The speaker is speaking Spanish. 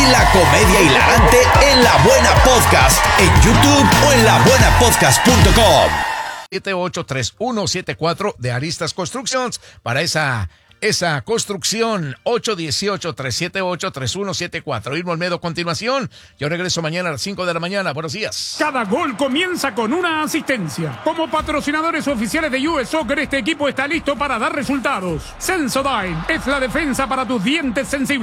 y la comedia hilarante en La Buena Podcast, en YouTube o en labuenapodcast.com. 783174 de Aristas Constructions para esa construcción. 818-378-3174. Irma Olmedo a continuación. Yo regreso mañana a las 5 de la mañana. Buenos días. Cada gol comienza con una asistencia. Como patrocinadores oficiales de US Soccer, este equipo está listo para dar resultados. Sensodyne es la defensa para tus dientes sensibles.